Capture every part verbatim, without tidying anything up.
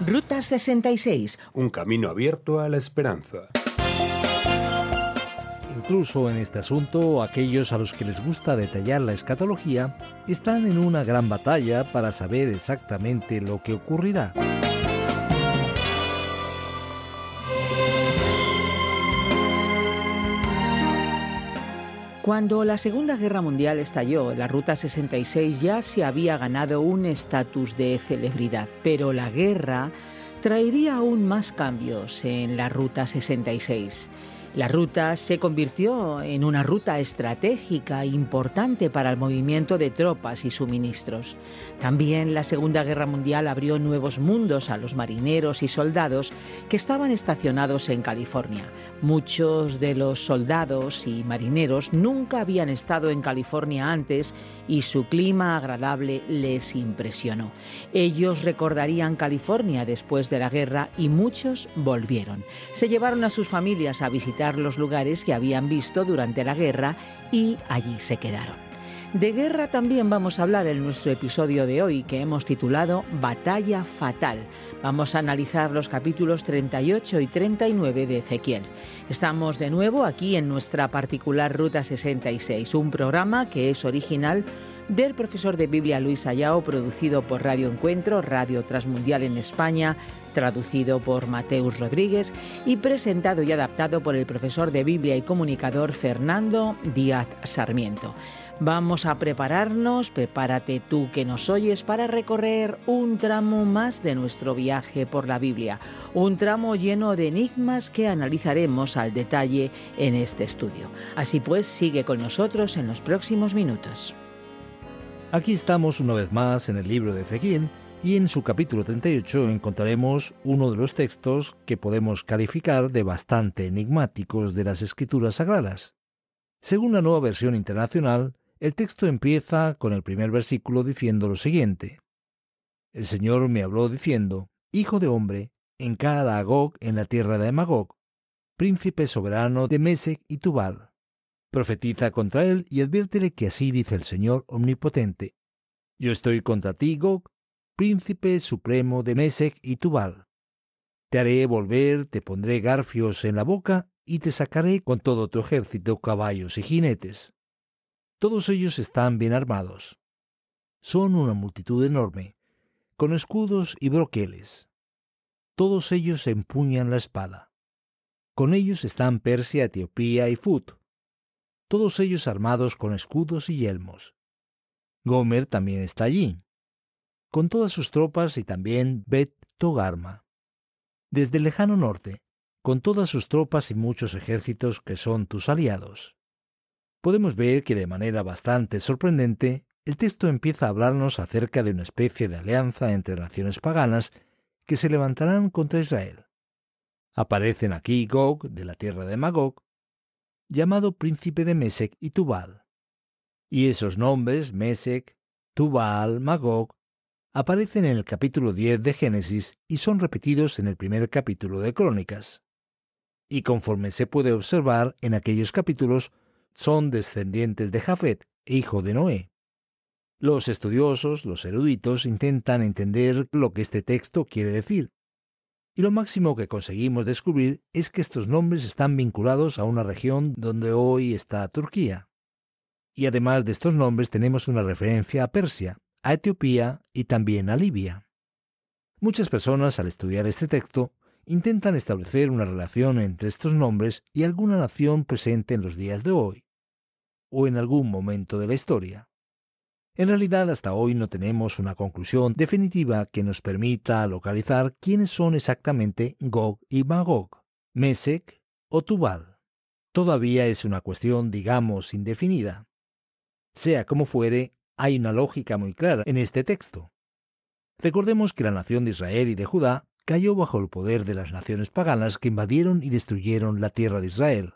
Ruta sesenta y seis. Un camino abierto a la esperanza. Incluso en este asunto, aquellos a los que les gusta detallar la escatología están en una gran batalla para saber exactamente lo que ocurrirá. Cuando la Segunda Guerra Mundial estalló, la Ruta sesenta y seis ya se había ganado un estatus de celebridad, pero la guerra traería aún más cambios en la Ruta sesenta y seis. La ruta se convirtió en una ruta estratégica importante para el movimiento de tropas y suministros. También la Segunda Guerra Mundial abrió nuevos mundos a los marineros y soldados que estaban estacionados en California. Muchos de los soldados y marineros nunca habían estado en California antes y su clima agradable les impresionó. Ellos recordarían California después de la guerra y muchos volvieron. Se llevaron a sus familias a visitar los lugares que habían visto durante la guerra y allí se quedaron. De guerra también vamos a hablar en nuestro episodio de hoy, que hemos titulado Batalla Fatal. Vamos a analizar los capítulos treinta y ocho y treinta y nueve de Ezequiel. Estamos de nuevo aquí en nuestra particular Ruta sesenta y seis, un programa que es original del profesor de Biblia Luis Ayao, producido por Radio Encuentro, Radio Transmundial en España, traducido por Mateus Rodríguez y presentado y adaptado por el profesor de Biblia y comunicador Fernando Díaz Sarmiento. Vamos a prepararnos, prepárate tú que nos oyes, para recorrer un tramo más de nuestro viaje por la Biblia, un tramo lleno de enigmas que analizaremos al detalle en este estudio. Así pues, sigue con nosotros en los próximos minutos. Aquí estamos una vez más en el libro de Ezequiel y en su capítulo treinta y ocho encontraremos uno de los textos que podemos calificar de bastante enigmáticos de las Escrituras Sagradas. Según la Nueva Versión Internacional, el texto empieza con el primer versículo diciendo lo siguiente: El Señor me habló diciendo: Hijo de hombre, encara a Gog en la tierra de Magog, príncipe soberano de Mesec y Tubal. Profetiza contra él y adviértele que así dice el Señor Omnipotente: Yo estoy contra ti, Gog, príncipe supremo de Mesec y Tubal. Te haré volver, te pondré garfios en la boca y te sacaré con todo tu ejército, caballos y jinetes. Todos ellos están bien armados. Son una multitud enorme, con escudos y broqueles. Todos ellos empuñan la espada. Con ellos están Persia, Etiopía y Fut. Todos ellos armados con escudos y yelmos. Gomer también está allí, con todas sus tropas, y también Bet Togarma. Desde el lejano norte, con todas sus tropas y muchos ejércitos que son tus aliados. Podemos ver que de manera bastante sorprendente, el texto empieza a hablarnos acerca de una especie de alianza entre naciones paganas que se levantarán contra Israel. Aparecen aquí Gog, de la tierra de Magog, llamado príncipe de Mesec y Tubal. Y esos nombres, Mesec, Tubal, Magog, aparecen en el capítulo diez de Génesis y son repetidos en el primer capítulo de Crónicas. Y conforme se puede observar en aquellos capítulos, son descendientes de Jafet, hijo de Noé. Los estudiosos, los eruditos, intentan entender lo que este texto quiere decir. Y lo máximo que conseguimos descubrir es que estos nombres están vinculados a una región donde hoy está Turquía. Y además de estos nombres tenemos una referencia a Persia, a Etiopía y también a Libia. Muchas personas, al estudiar este texto, intentan establecer una relación entre estos nombres y alguna nación presente en los días de hoy, o en algún momento de la historia. En realidad, hasta hoy no tenemos una conclusión definitiva que nos permita localizar quiénes son exactamente Gog y Magog, Mesec o Tubal. Todavía es una cuestión, digamos, indefinida. Sea como fuere, hay una lógica muy clara en este texto. Recordemos que la nación de Israel y de Judá cayó bajo el poder de las naciones paganas que invadieron y destruyeron la tierra de Israel.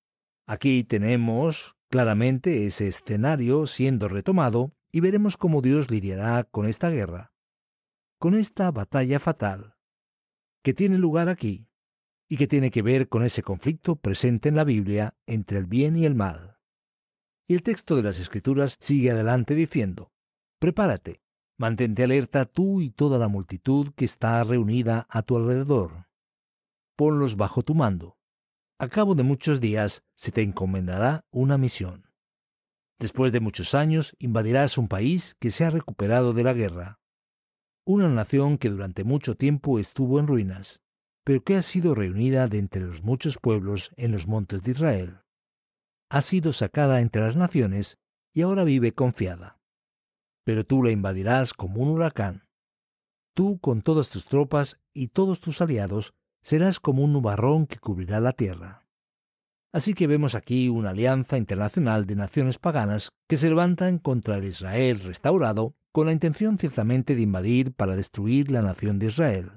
Aquí tenemos claramente ese escenario siendo retomado y veremos cómo Dios lidiará con esta guerra, con esta batalla fatal, que tiene lugar aquí y que tiene que ver con ese conflicto presente en la Biblia entre el bien y el mal. Y el texto de las Escrituras sigue adelante diciendo: Prepárate, Mantente alerta tú y toda la multitud que está reunida a tu alrededor. Ponlos bajo tu mando. A cabo de muchos días se te encomendará una misión. Después de muchos años invadirás un país que se ha recuperado de la guerra. Una nación que durante mucho tiempo estuvo en ruinas, pero que ha sido reunida de entre los muchos pueblos en los montes de Israel. Ha sido sacada entre las naciones y ahora vive confiada. Pero tú la invadirás como un huracán. Tú con todas tus tropas y todos tus aliados serás como un nubarrón que cubrirá la tierra. Así que vemos aquí una alianza internacional de naciones paganas que se levantan contra el Israel restaurado con la intención ciertamente de invadir para destruir la nación de Israel.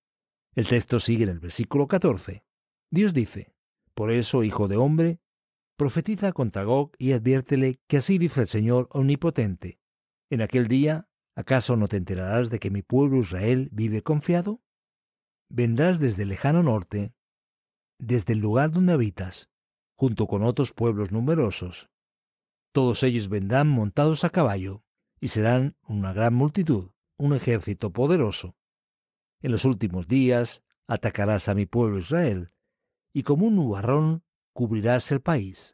El texto sigue en el versículo catorce. Dios dice: Por eso, hijo de hombre, profetiza contra Gog y adviértele que así dice el Señor Omnipotente. En aquel día, ¿acaso no te enterarás de que mi pueblo Israel vive confiado? Vendrás desde el lejano norte, desde el lugar donde habitas, junto con otros pueblos numerosos. Todos ellos vendrán montados a caballo, y serán una gran multitud, un ejército poderoso. En los últimos días atacarás a mi pueblo Israel, y como un nubarrón cubrirás el país.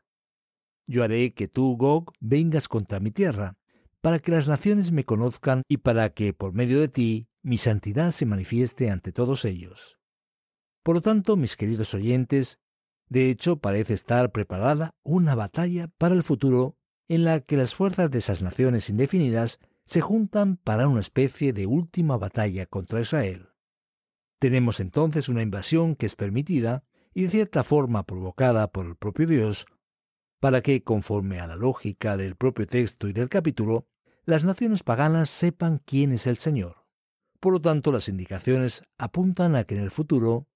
Yo haré que tú, Gog, vengas contra mi tierra, para que las naciones me conozcan y para que, por medio de ti, mi santidad se manifieste ante todos ellos. Por lo tanto, mis queridos oyentes, de hecho parece estar preparada una batalla para el futuro en la que las fuerzas de esas naciones indefinidas se juntan para una especie de última batalla contra Israel. Tenemos entonces una invasión que es permitida y de cierta forma provocada por el propio Dios, para que, conforme a la lógica del propio texto y del capítulo, las naciones paganas sepan quién es el Señor. Por lo tanto, las indicaciones apuntan a que en el futuro,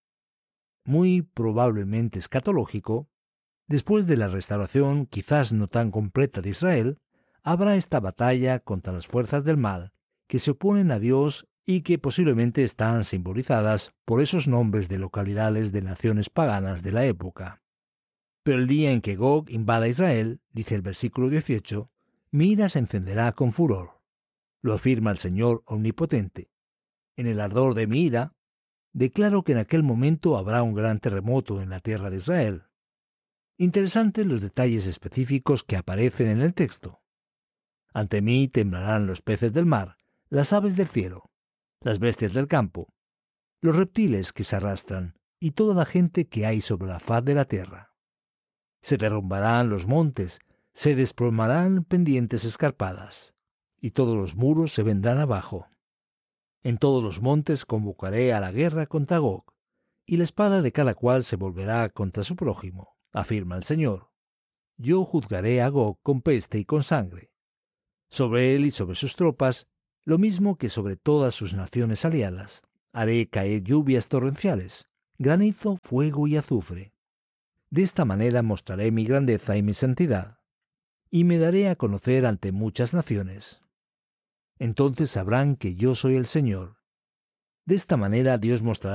muy probablemente escatológico, después de la restauración quizás no tan completa de Israel, habrá esta batalla contra las fuerzas del mal que se oponen a Dios y que posiblemente están simbolizadas por esos nombres de localidades de naciones paganas de la época. Pero el día en que Gog invada Israel, dice el versículo dieciocho, mi ira se encenderá con furor. Lo afirma el Señor Omnipotente. En el ardor de mi ira, declaro que en aquel momento habrá un gran terremoto en la tierra de Israel. Interesantes los detalles específicos que aparecen en el texto. Ante mí temblarán los peces del mar, las aves del cielo, las bestias del campo, los reptiles que se arrastran y toda la gente que hay sobre la faz de la tierra. Se derrumbarán los montes, se desplomarán pendientes escarpadas, y todos los muros se vendrán abajo. En todos los montes convocaré a la guerra contra Gog, y la espada de cada cual se volverá contra su prójimo, afirma el Señor. Yo juzgaré a Gog con peste y con sangre. Sobre él y sobre sus tropas, lo mismo que sobre todas sus naciones aliadas, haré caer lluvias torrenciales, granizo, fuego y azufre. De esta manera mostraré mi grandeza y mi santidad, y me daré a conocer ante muchas naciones. Entonces sabrán que yo soy el Señor. De esta manera Dios mostrará